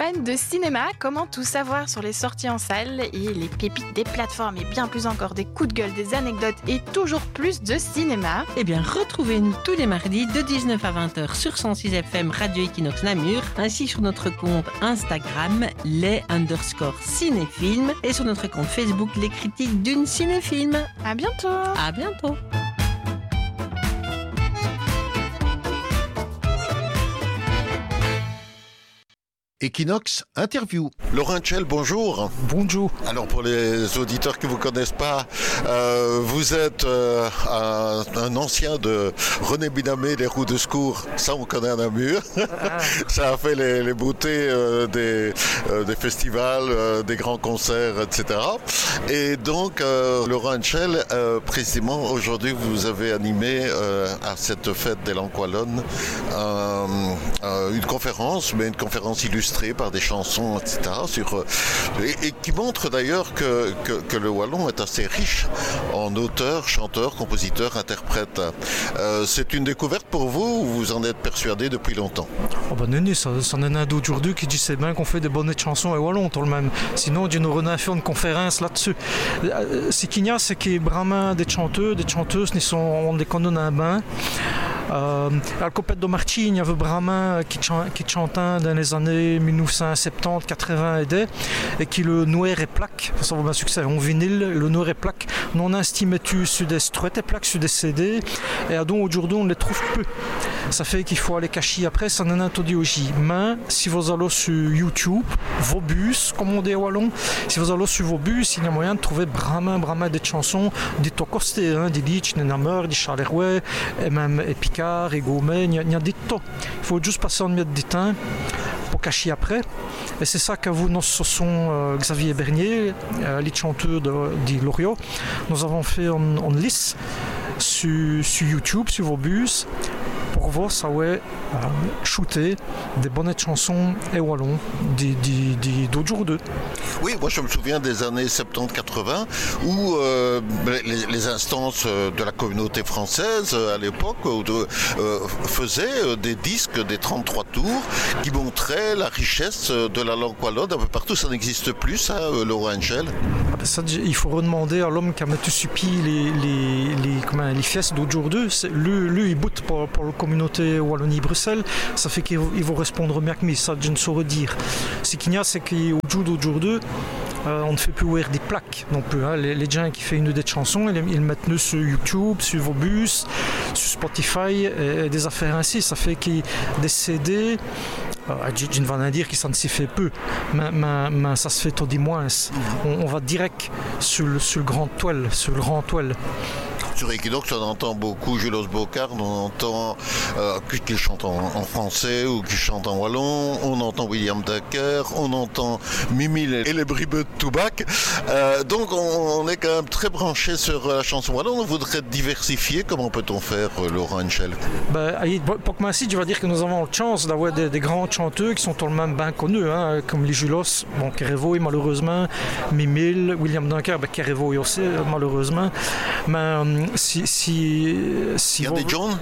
Fan de cinéma, comment tout savoir sur les sorties en salle et les pépites des plateformes et bien plus encore des coups de gueule, des anecdotes et toujours plus de cinéma? Eh bien, retrouvez-nous tous les mardis de 19 à 20h sur 106 FM Radio Equinox Namur, ainsi sur notre compte Instagram les_cinéphiles et sur notre compte Facebook les critiques d'une cinéfilm. À bientôt. À bientôt. Equinox Interview. Laurent Tchel, bonjour. Bonjour. Alors pour les auditeurs qui ne vous connaissent pas, vous êtes un ancien de René Binamé des Roues de Secours. Ça, on connaît à Namur. Ça a fait les beautés des festivals, des grands concerts, etc. Et donc, Laurent Tchel, précisément aujourd'hui, vous avez animé à cette fête des Langues wallonnes une conférence, mais une conférence illustrée par des chansons, etc. Et qui montre d'ailleurs que le wallon est assez riche en auteurs, chanteurs, compositeurs, interprètes. C'est une découverte pour vous ou vous en êtes persuadé depuis longtemps? Oh ben non, ça en est d'aujourd'hui qui dit bien qu'on fait des bonnes chansons et wallon tout le même. Sinon, on aurait fait une conférence là-dessus. Ce qu'il y a, c'est qu'il y a vraiment des chanteurs, des chanteuses, on les connaît un bain. Al Copette de Marchi, il y avait vraiment qui chantait dans les années 1970, 80 et qui le noir et plaque, ça va bien succès, en vinyle, le noir et plaque, non estimé sur des struettes et plaques, sur des CD, et donc aujourd'hui on les trouve peu. Ça fait qu'il faut aller cacher après, ça n'en a pas dit aussi. Mais si vous allez sur YouTube, vos bus, comme on dit à Wallon, si vous allez sur vos bus, il y a moyen de trouver vraiment des chansons, des Tocosté, des Litch, des Namur, des Charleroi, et même Picard, et Gaumet, il y a des tas. Il faut juste passer en mettre des temps pour cacher après. Et c'est ça que ce sont Xavier Bernier, les chanteurs de Loriot. Nous avons fait en lice sur YouTube, sur vos bus, pour voir ça shooter des bonnes chansons et wallons d'autres jours d'eux. Oui, moi je me souviens des années 70-80 où les instances de la communauté française à l'époque faisaient des disques, des 33 tours qui montraient la richesse de la langue wallonne un peu partout. Ça n'existe plus, ça, Laurent Tchel? Ça, il faut redemander à l'homme qui a mis sur pied les fiestes d'autres jours d'eux. Lui, il boute pour la communauté Wallonie-Bruxelles. Ça fait qu'il va répondre mieux que moi. Ça, je ne saurais dire. Ce qu'il y a, c'est qu'au jour d'autres jours d'eux, on ne fait plus ouvrir des plaques non plus. Hein. Les gens qui font une des chansons, ils mettent nous sur YouTube, sur vos bus, sur Spotify et des affaires ainsi. Ça fait qu'il y a des CD. Je ne vais pas dire que ça ne s'y fait peu, mais ça se fait tout du moins. On va direct sur le grand toile, Sur Equinox, on entend beaucoup Julos Bocard, on entend qu'il chante en français ou qu'il chante en wallon, on entend William Dacker, on entend Mimile et les bribeux de Toubac. Donc on est quand même très branché sur la chanson wallon. On voudrait diversifier. Comment peut-on faire, Laurent Tchel? Pour que je vais dire que nous avons la chance d'avoir des grands chanteurs qui sont tout le même bien connus, hein, comme les Julos, Kerevoy malheureusement, Mimile, William Dacker, Kerevoy aussi malheureusement. Mais il y a des John,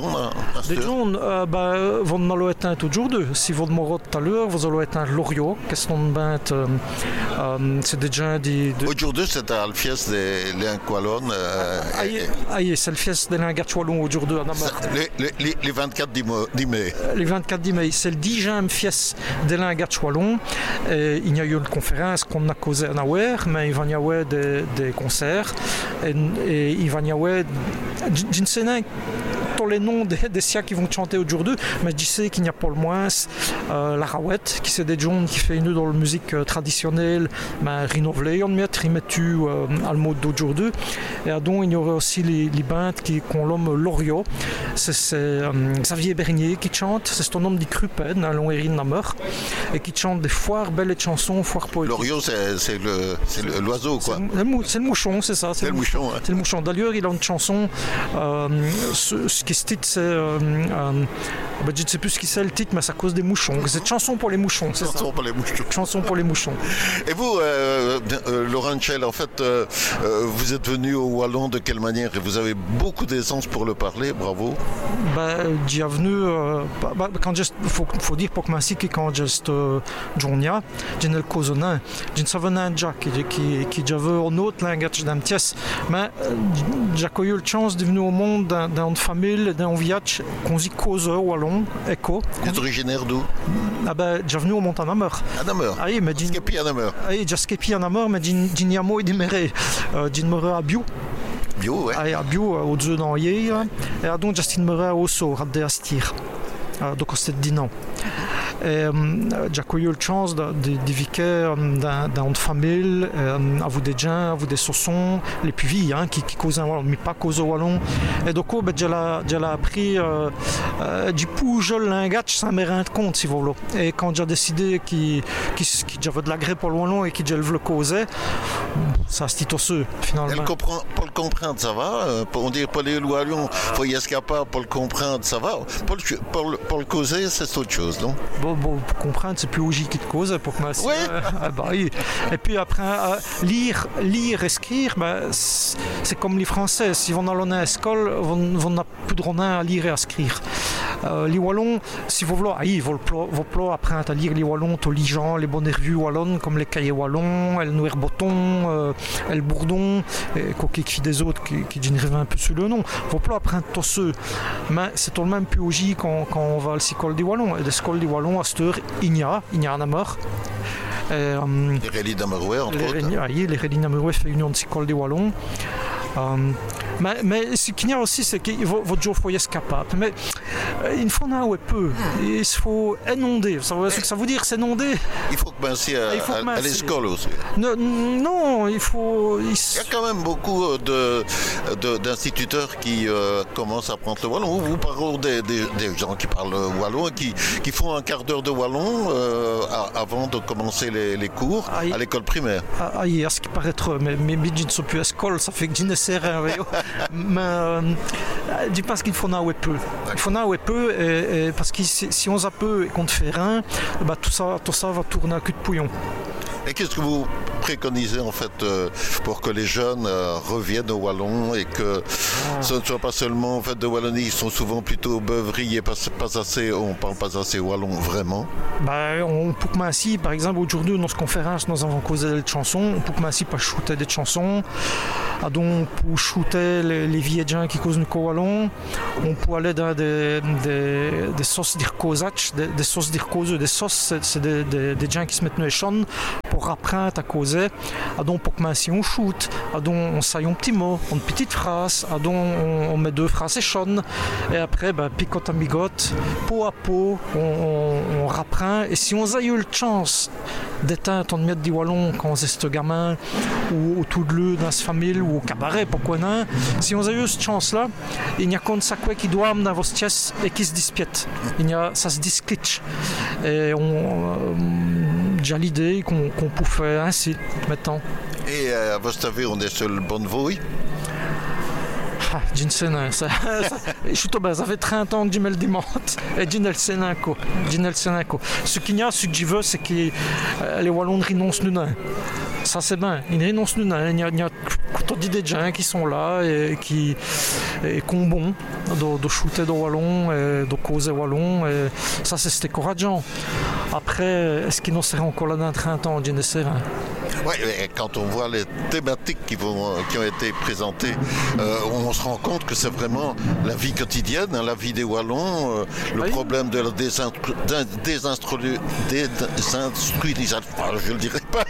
vous n'allez être tout jour deux. Si vous demandez tout à l'heure, vous allez être un Loriot, c'est des gens Aujourd'hui, c'est à la fieste des Langues wallonnes. C'est le fieste des Langues wallonnes aujourd'hui à Namur. Les 24 mai. Les 24 mai, c'est le 10e fieste des Langues wallonnes. Il y a eu une conférence qu'on a causée à Nawer, mais il va y avoir des concerts et il va y avoir je ne sais pas tous les noms des siens qui vont chanter aujourd'hui, mais je sais qu'il n'y a pas le moins la Rawette, qui c'est des gens qui fait une dans la musique traditionnelle, mais renouvelée, on met à le mode d'aujourd'hui. Et donc il y aurait aussi les bandes qui ont l'homme Loriot, c'est Xavier Bernier qui chante, c'est un homme du Crupen, à Longuerine Namur, et qui chante des foires belles chansons, foires poétiques. Loriot, c'est l'oiseau, quoi. C'est le mouchon, c'est ça. C'est le mouchon. C'est le mouchon. D'ailleurs, il a une chanson, ce ce titre, c'est... je ne sais plus ce qui c'est le titre, mais c'est à cause des mouchons. C'est une chanson pour les mouchons, c'est ça. Chanson pour les mouchons. Chanson pour les mouchons. Et vous, Laurent Tchel, en fait, vous êtes venu au Wallon de quelle manière? Et vous avez beaucoup d'aisance pour le parler, bravo. J'y venu... faut dire pour que ma que quand j'étais Jonia, j'ai le cousin, j'ai savais un Jack qui j'avais un autre langage d'un pièce, mais j'ai eu la chance de venir au monde d'une famille, d'un village qu'on dit cause wallon, éco. Vous êtes originaire d'où? J'ai venu au Montanamer. À Namur. Ah oui, mais Skepi à Namur. Ah oui, j'ai skepi à Namur, mais j'ai niamo et diméré, j'ai diméré à Bio. Bio, ouais. Ah, à Bio au Dieu d'Anlier, et donc j'ai diméré à Osso, à Deastir. Donc c'était Dinan. J'ai eu la chance de vivre dans une famille, à vous des gens, à vous des saussons, les puvis qui causent un wallon, mais pas causent au wallon. Et donc j'ai appris du pouge le langage sans me rendre compte, si vous voulez. Et quand j'ai décidé qu'il j'avais de l'agré pour le wallon et que je le causais, ça se titosseux finalement. Pour le comprendre, ça va. On dit pour le wallon, il faut y escaper, pour le comprendre, ça va. Pour le causer, c'est autre chose, non? Bon, pour comprendre, c'est plus logique qui te cause pour que oui. Et puis après, lire et écrire, c'est comme les Français. Si on allait à l'école, on n'a plus de ronin à lire et à écrire. Les Wallons, si vous voulez, vous pouvez apprendre à lire les Wallons, les gens, les bonnes revues wallonnes comme les cahiers wallons, le Noir Botton, le Bourdon, et qui des autres qui génèrent un peu sur le nom. Vous pouvez apprendre tous ceux, mais c'est tout de même plus logique quand on va à l'école des Wallons. Et l'école des Wallons, à cette heure, il y a un Namur. Les Rélis d'Amerouet, entre autres. Les Rélis d'Amerouet fait union de l'école des Wallons. Mais ce qu'il y a aussi, c'est que votre jour faut y être capable. Mais il faut un peu. Il faut inonder. Ce que ça veut dire, c'est inonder. Il faut commencer à l'école aussi. Non, il faut. Il y a quand même beaucoup d'instituteurs qui commencent à apprendre le wallon. Vous parlez des gens qui parlent wallon et qui font un quart d'heure de wallon avant de commencer les cours à l'école primaire. À ce qui paraît trop. Mais je ne suis plus à l'école, ça fait que je ne sais rien. Mais je pense qu'il faut en avoir peu. Il faut en avoir peu parce que si on a peu et qu'on ne fait rien, tout ça va tourner à cul de pouillon. Et qu'est-ce que vous préconisez en fait pour que les jeunes reviennent au wallon et que ce ne soit pas seulement en fait de Wallonie, ils sont souvent plutôt beuveries et on parle pas assez wallon vraiment? On peut commencer, par exemple aujourd'hui dans cette conférence nous avons causé des chansons, on peut commencer par shooter des chansons, donc pour shooter les vieilles gens qui causent le wallon, on peut aller dans des sauces d'irkosach, des sauces d'irkose, des sauces c'est des gens qui se mettent dans les champs pour apprendre à causer, donc pour commencer on shoot, donc on saille un petit mot, une petite phrase, donc on met deux phrases et chonne, et après picote à migote, peau à peau, on rapprend, et si on a eu la chance d'être en mettre du wallon quand on était gamin, ou autour de lui dans sa famille, ou au cabaret, pourquoi non, si on a eu cette chance-là, il n'y a qu'un sac qui doit dans votre pièce et qui se dispiète. Ça se disclitch. Et j'ai l'idée qu'on peut faire ainsi maintenant. Et à votre avis, on est sur le bon voie? Je ne sais pas. Ça fait 30 ans que je me le demande. Et je ne sais pas. Ce qu'il y a, ce que je veux, c'est que les Wallons renoncent nous. Ça c'est bien. Ils renoncent nous. Il y a des gens qui sont là et qui ont bon de shooter de Wallon et de causer Wallon. Et ça, c'était encourageant. Après, est-ce qu'ils n'en seraient encore là dans 30 ans? Je ne sais pas. Oui, quand on voit les thématiques qui ont été présentées, on se rend compte que c'est vraiment la vie quotidienne, la vie des Wallons, le problème de la désinstruisation, je le dirais pas.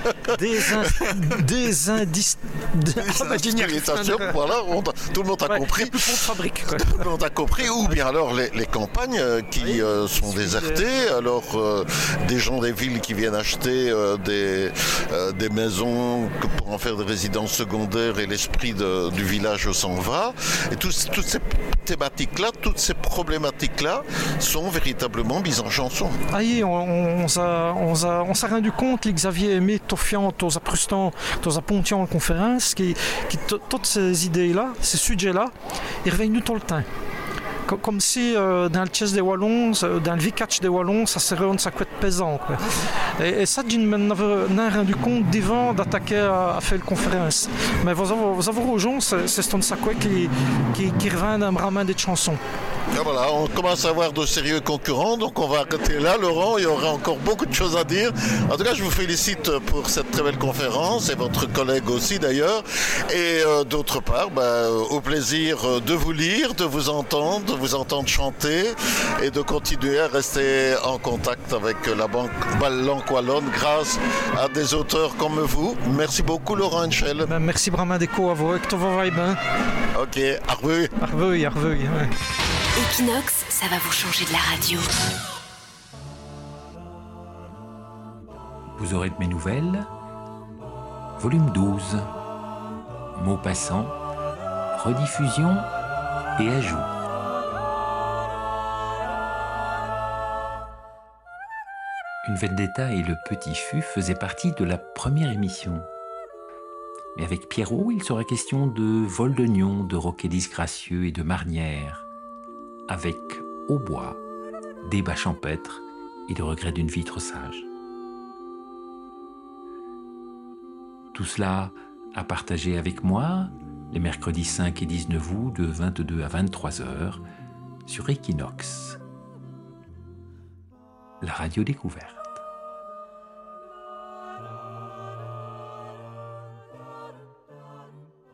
Désindustrialisation, voilà, tout le monde a compris. Plus de fabrique. Tout le monde a compris, ou bien alors les campagnes qui sont désertées, alors des gens des villes qui viennent acheter des maisons pour en faire des résidences secondaires et l'esprit du village s'en va. Et toutes ces thématiques-là, toutes ces problématiques-là sont véritablement mises en chanson. On s'est rendu compte que Xavier aimait Tofiant, aux Aprustan, aux Pontian en conférence, qui toutes ces idées-là, ces sujets-là, ils reviennent tout le temps. comme si dans le chess des Wallons, dans le V-catch des Wallons, ça serait un sacouette pesant. Quoi. Et ça, je n'ai rendu compte d'avant d'attaquer à faire la conférence. Mais vous avez aux gens, c'est un sacouette qui revient d'un bras des chansons. Et voilà, on commence à avoir de sérieux concurrents, donc on va arrêter là. Laurent, il y aura encore beaucoup de choses à dire. En tout cas, je vous félicite pour cette très belle conférence, et votre collègue aussi d'ailleurs. Et d'autre part, au plaisir de vous lire, de vous entendre chanter et de continuer à rester en contact avec la langue wallonne grâce à des auteurs comme vous. Merci beaucoup, Laurent Henschel. Merci vraiment Déco à vous, que tout va bien. Ok, arveu. Arveu. Equinox, ça va vous changer de la radio. Vous aurez de mes nouvelles. Volume 12. Mots passants, rediffusion et ajout. Une vendetta et le Petit Fût faisaient partie de la première émission. Mais avec Pierrot, il sera question de vol d'oignons, de roquets disgracieux et de marnières. Avec au bois, débat champêtre et le regret d'une vitre sage. Tout cela à partager avec moi les mercredis 5 et 19 août de 22 à 23 heures sur Equinox, la radio découverte.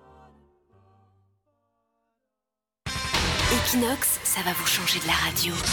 Equinox, ça va vous changer de la radio.